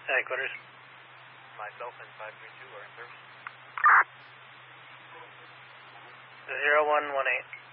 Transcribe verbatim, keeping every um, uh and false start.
Headquarters. Myself and five three two are in service. Zero one one eight.